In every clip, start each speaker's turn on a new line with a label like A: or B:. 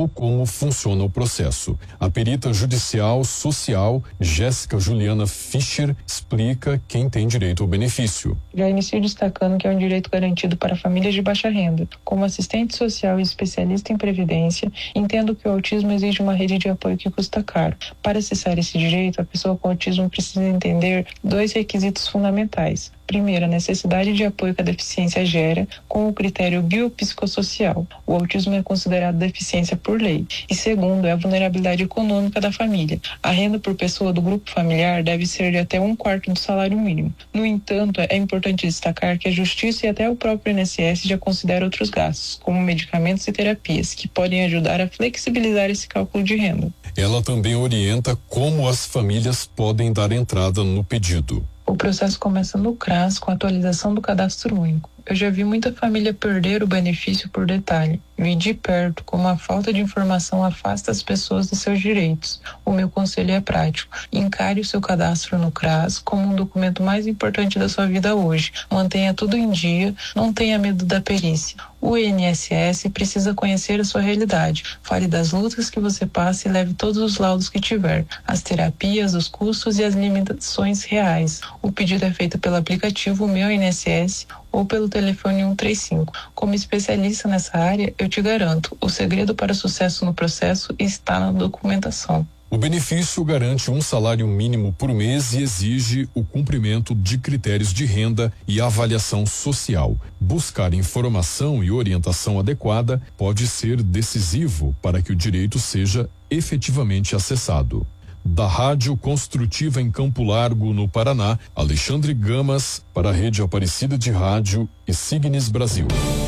A: ou como funciona o processo. A perita judicial social Jéssica Juliana Fischer explica quem tem direito ao benefício.
B: Já inicio destacando que é um direito garantido para famílias de baixa renda. Como assistente social e especialista em previdência, entendo que o autismo exige uma rede de apoio que custa caro. Para acessar esse direito, a pessoa com autismo precisa entender 2 requisitos fundamentais. Primeiro, a necessidade de apoio que a deficiência gera, com o critério biopsicossocial. O autismo é considerado deficiência por lei. E segundo, é a vulnerabilidade econômica da família. A renda por pessoa do grupo familiar deve ser de até 1/4 do salário mínimo. No entanto, é importante destacar que a Justiça e até o próprio INSS já consideram outros gastos, como medicamentos e terapias, que podem ajudar a flexibilizar esse cálculo de renda.
A: Ela também orienta como as famílias podem dar entrada no pedido.
B: O processo começa no CRAS com a atualização do cadastro único. Eu já vi muita família perder o benefício por detalhe. Vi de perto como a falta de informação afasta as pessoas dos seus direitos. O meu conselho é prático. Encare o seu cadastro no CRAS como um documento mais importante da sua vida hoje. Mantenha tudo em dia, não tenha medo da perícia. O INSS precisa conhecer a sua realidade. Fale das lutas que você passa e leve todos os laudos que tiver. As terapias, os custos e as limitações reais. O pedido é feito pelo aplicativo Meu INSS ou pelo telefone 135. Como especialista nessa área, eu te garanto, o segredo para o sucesso no processo está na documentação.
A: O benefício garante um salário mínimo por mês e exige o cumprimento de critérios de renda e avaliação social. Buscar informação e orientação adequada pode ser decisivo para que o direito seja efetivamente acessado. Da Rádio Construtiva em Campo Largo, no Paraná, Alexandre Gamas, para a Rede Aparecida de Rádio e Signes Brasil.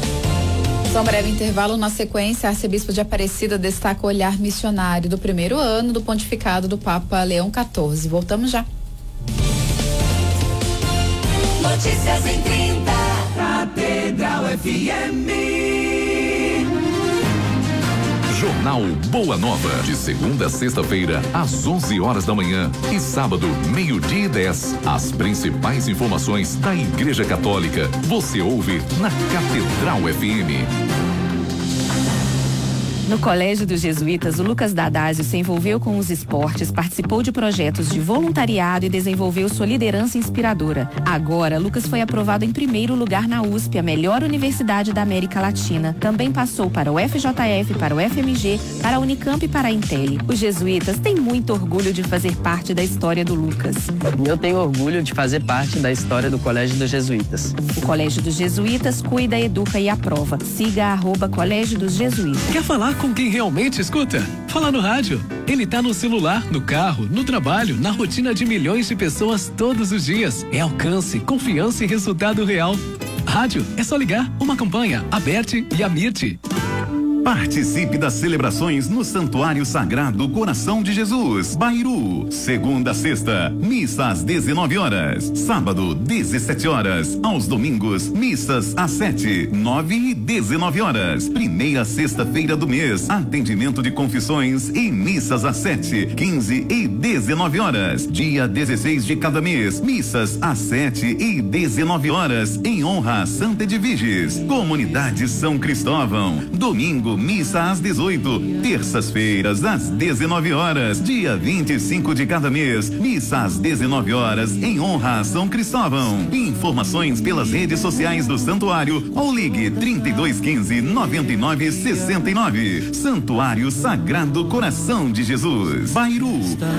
C: Só um breve intervalo. Na sequência, a arcebispo de Aparecida destaca o olhar missionário do primeiro ano do pontificado do Papa Leão XIV. Voltamos já.
D: Notícias em 30, Catedral FM.
E: Jornal Boa Nova, de segunda a sexta-feira, às 11 horas da manhã e sábado, 12:10. As principais informações da Igreja Católica, você ouve na Catedral FM.
F: No Colégio dos Jesuítas, o Lucas Dadásio se envolveu com os esportes, participou de projetos de voluntariado e desenvolveu sua liderança inspiradora. Agora, Lucas foi aprovado em primeiro lugar na USP, a melhor universidade da América Latina. Também passou para o FJF, para o FMG, para a Unicamp e para a Intel. Os jesuítas têm muito orgulho de fazer parte da história do Lucas.
G: Eu tenho orgulho de fazer parte da história do Colégio dos Jesuítas.
F: O Colégio dos Jesuítas cuida, educa e aprova. Siga @Colégio dos Jesuítas.
H: Quer falar com quem realmente escuta? Fala no rádio. Ele tá no celular, no carro, no trabalho, na rotina de milhões de pessoas todos os dias. É alcance, confiança e resultado real. Rádio, é só ligar. Uma campanha, Aberte e Amirte.
I: Participe das celebrações no Santuário Sagrado Coração de Jesus, Bairu. Segunda a sexta, missa às 19 horas. Sábado, 17 horas. Aos domingos, missas às 7, 9 e 19 horas. Primeira sexta-feira do mês, atendimento de confissões e missas às 7, 15 e 19 horas. Dia 16 de cada mês, missas às 7 e 19 horas, em honra a Santa Edviges. Comunidade São Cristóvão. Domingo, missa às 18, terças-feiras às 19 horas, dia 25 de cada mês, missa às 19 horas em honra a São Cristóvão. Informações pelas redes sociais do santuário ou ligue 3215-9969. Santuário Sagrado Coração de Jesus, Bairu.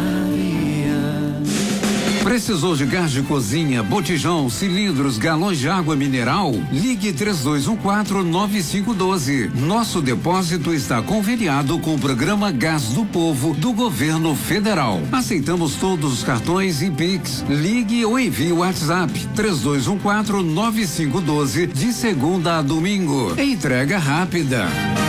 J: Precisou de gás de cozinha, botijão, cilindros, galões de água mineral? Ligue 3214-9512. Nosso depósito está conveniado com o programa Gás do Povo do Governo Federal. Aceitamos todos os cartões e Pix. Ligue ou envie o WhatsApp 3214-9512 de segunda a domingo. Entrega rápida.